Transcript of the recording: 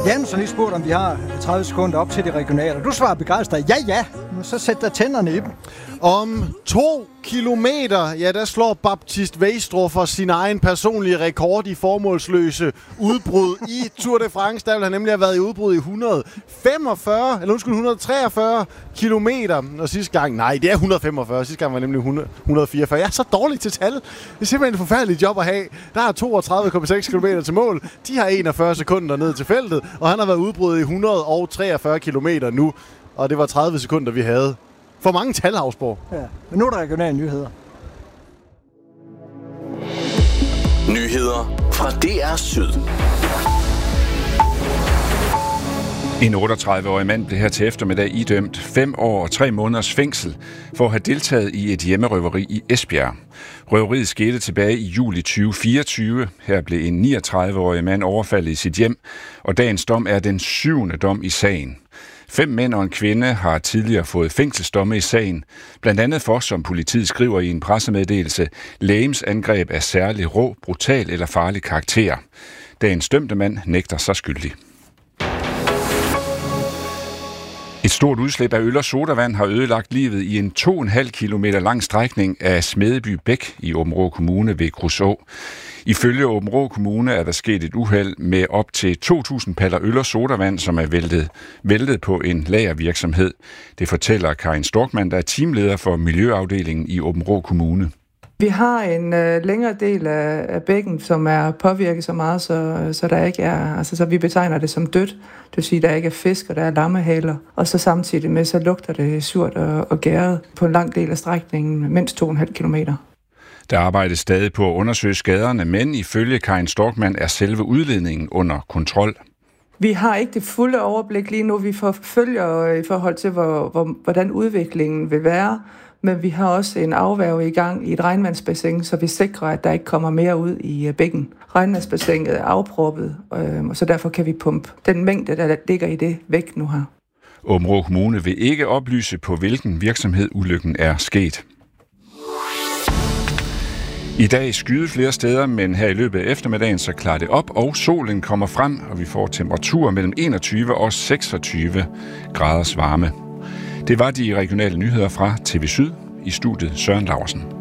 Jan, så lige spurgt, om vi har 30 sekunder op til det regionale. Du svarer begejstret, ja. Så sæt der tænderne i dem. Om 2 kilometer, ja, der slår Baptiste Westrup for sin egen personlige rekord i formålsløse udbrud i Tour de France. Der vil han nemlig have været i udbrud i 143 kilometer. Og sidste gang, nej, det er 145. Sidste gang var nemlig 144. Jeg er så dårlig til tal. Det er simpelthen et forfærdeligt job at have. Der er 32,6 kilometer til mål. De har 41 sekunder ned til feltet, og han har været udbrudt i 143 kilometer nu. Og det var 30 sekunder, vi havde. For mange tal, Havsborg. Ja, men nu er der regionale nyheder. Nyheder fra DR Syd. En 38-årig mand blev her til eftermiddag idømt 5 år og 3 måneders fængsel for at have deltaget i et hjemmerøveri i Esbjerg. Røveriet skete tilbage i juli 2024. Her blev en 39-årig mand overfaldet i sit hjem, og dagens dom er den 7. dom i sagen. 5 mænd og en kvinde har tidligere fået fængselsdomme i sagen, blandt andet for, som politiet skriver i en pressemeddelelse, legemsangreb af særlig rå, brutal eller farlig karakter. Dagens dømte mand nægter sig skyldig. Et stort udslip af øl og sodavand har ødelagt livet i en 2,5 kilometer lang strækning af Smedeby Bæk i Aabenraa Kommune ved Kruså. Ifølge Aabenraa Kommune er der sket et uheld med op til 2.000 paller øl og sodavand, som er væltet på en lagervirksomhed. Det fortæller Karin Storkmann, der er teamleder for Miljøafdelingen i Aabenraa Kommune. Vi har en længere del af bækken, som er påvirket så meget, så der ikke er, altså så vi betegner det som dødt. Det vil sige, at der ikke er fisk, og der er lammehaler. Og så samtidig med, så lugter det surt og gæret på en lang del af strækningen, mindst 2,5 kilometer. Der arbejdes stadig på at undersøge skaderne, men ifølge Karin Storkmann er selve udledningen under kontrol. Vi har ikke det fulde overblik lige nu. Vi forfølger i forhold til, hvordan udviklingen vil være. Men vi har også en afværge i gang i et regnvandsbassin, så vi sikrer, at der ikke kommer mere ud i bækken. Regnvandsbassinet er afproppet, og så derfor kan vi pumpe den mængde, der ligger i det, væk nu her. Aabenraa Kommune vil ikke oplyse, på hvilken virksomhed ulykken er sket. I dag skyder flere steder, men her i løbet af eftermiddagen så klarer det op, og solen kommer frem, og vi får temperaturer mellem 21 og 26 graders varme. Det var de regionale nyheder fra TV Syd. I studiet Søren Laursen.